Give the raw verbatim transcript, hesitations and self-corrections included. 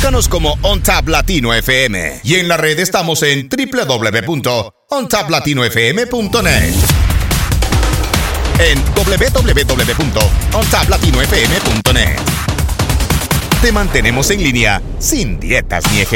Búscanos como OnTap Latino F M y en la red estamos en doble u doble u doble u punto on tap latino f m punto net. En doble u doble u doble u punto on tap latino f m punto net. Te mantenemos en línea sin dietas ni ejercicios.